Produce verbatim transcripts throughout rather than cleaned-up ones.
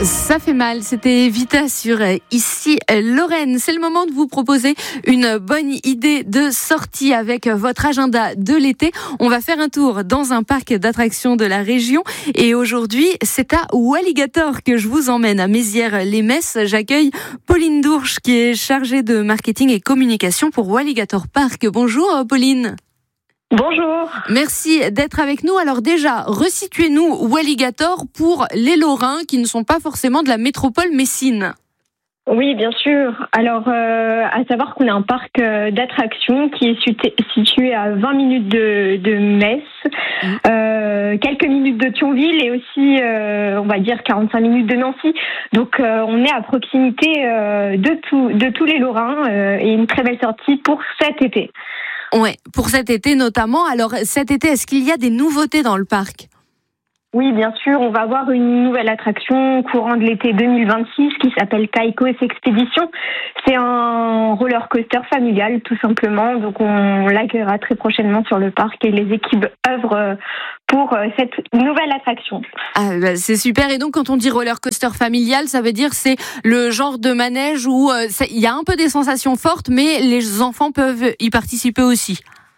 Ça fait mal, c'était Vita sur Ici Lorraine. C'est le moment de vous proposer une bonne idée de sortie avec votre agenda de l'été. On va faire un tour dans un parc d'attractions de la région et aujourd'hui c'est à Walligator que je vous emmène à Mézières-les-Messes. J'accueille Pauline Dourche qui est chargée de marketing et communication pour Walligator Park. Bonjour Pauline. Bonjour. Merci d'être avec nous. Alors déjà, resituez-nous Walligator pour les Lorrains qui ne sont pas forcément de la métropole messine. Oui, bien sûr. Alors, euh, à savoir qu'on a un parc euh, d'attractions qui est situé à vingt minutes de, de Metz, mmh. euh, quelques minutes de Thionville et aussi, euh, on va dire, quarante-cinq minutes de Nancy. Donc, euh, on est à proximité euh, de, tout, de tous les Lorrains euh, et une très belle sortie pour cet été. Ouais, pour cet été notamment. Alors cet été, est-ce qu'il y a des nouveautés dans le parc ? Oui, bien sûr, on va avoir une nouvelle attraction courant de l'été deux mille vingt-six qui s'appelle Kaiko's Expedition. C'est un roller coaster familial tout simplement, donc on l'accueillera très prochainement sur le parc et les équipes œuvrent pour cette nouvelle attraction. Ah, bah, c'est super. Et donc quand on dit roller coaster familial, ça veut dire c'est le genre de manège où il euh, y a un peu des sensations fortes, mais les enfants peuvent y participer aussi.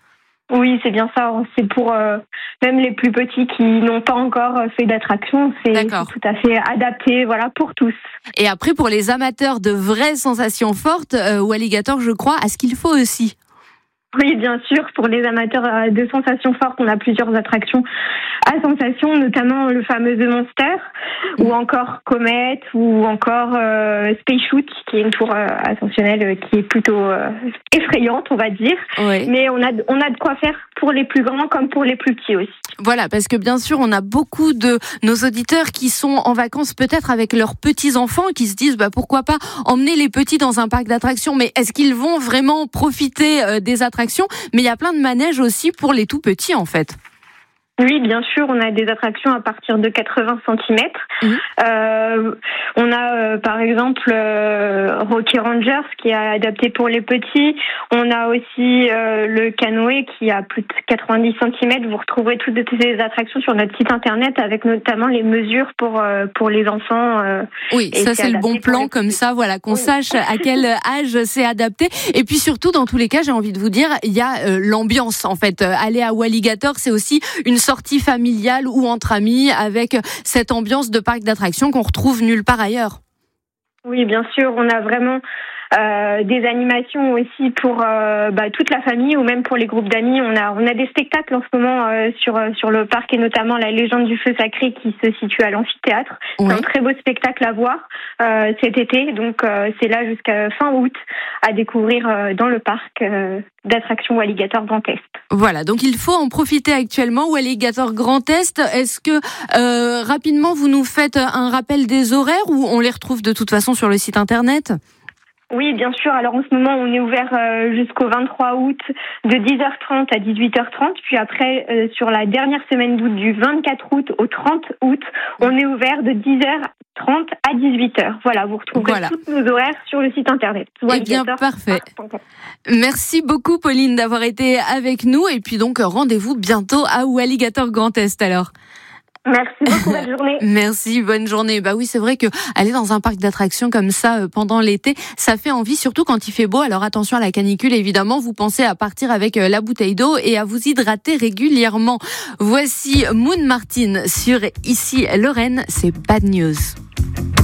Oui, c'est bien ça. C'est pour euh, même les plus petits qui n'ont pas encore fait d'attraction. C'est, c'est tout à fait adapté, voilà, pour tous. Et après, pour les amateurs de vraies sensations fortes, euh, Walligator, je crois, a ce qu'il faut aussi. Oui, bien sûr. Pour les amateurs de sensations fortes, on a plusieurs attractions à sensations, notamment le fameux The Monster, mmh. ou encore Comet, ou encore euh, Space Shoot, qui est une tour euh, ascensionnelle euh, qui est plutôt euh, effrayante, on va dire. Oui. Mais on a, on a de quoi faire pour les plus grands comme pour les plus petits aussi. Voilà, parce que bien sûr, on a beaucoup de nos auditeurs qui sont en vacances peut-être avec leurs petits-enfants, qui se disent bah, pourquoi pas emmener les petits dans un parc d'attractions, mais est-ce qu'ils vont vraiment profiter euh, des attractions ? Mais il y a plein de manèges aussi pour les tout petits en fait. Oui, bien sûr, on a des attractions à partir de quatre-vingts centimètres. Mmh. Euh, on a euh, par exemple euh, Rocky Rangers qui est adapté pour les petits. On a aussi euh, le canoë qui a plus de quatre-vingt-dix centimètres. Vous retrouverez toutes ces attractions sur notre site internet avec notamment les mesures pour euh, pour les enfants. Euh, oui, ça c'est le bon plan comme ça, voilà, qu'on oui. sache à quel âge c'est adapté. Et puis surtout, dans tous les cas, j'ai envie de vous dire, il y a euh, l'ambiance en fait. Aller à Walligator, c'est aussi une sortie familiale ou entre amis avec cette ambiance de parc d'attractions qu'on retrouve nulle part ailleurs. Oui, bien sûr, on a vraiment euh, des animations aussi pour euh, bah, toute la famille ou même pour les groupes d'amis. On a on a des spectacles en ce moment euh, sur sur le parc et notamment la Légende du Feu Sacré qui se situe à l'amphithéâtre. Oui. C'est un très beau spectacle à voir euh, cet été, donc euh, c'est là jusqu'à fin août à découvrir euh, dans le parc euh, d'attractions Walligator Grand Est. Voilà, donc il faut en profiter actuellement. Walligator Grand Est, est-ce que euh, rapidement vous nous faites un rappel des horaires ou on les retrouve de toute façon sur le site internet ? Oui, bien sûr. Alors en ce moment, on est ouvert euh, jusqu'au vingt-trois août de dix heures trente à dix-huit heures trente. Puis après, euh, sur la dernière semaine d'août, du vingt-quatre août au trente août, on est ouvert de dix heures trente à dix-huit heures. Voilà, vous retrouverez voilà. tous nos horaires sur le site internet. Eh bien, parfait. Merci beaucoup, Pauline, d'avoir été avec nous. Et puis donc, rendez-vous bientôt à Walligator Grand Est alors. Merci beaucoup, bonne journée. Merci, bonne journée. Bah oui, c'est vrai que aller dans un parc d'attractions comme ça euh, pendant l'été, ça fait envie, surtout quand il fait beau. Alors attention à la canicule, évidemment. Vous pensez à partir avec euh, la bouteille d'eau et à vous hydrater régulièrement. Voici Moon Martin sur Ici Lorraine, c'est Bad News.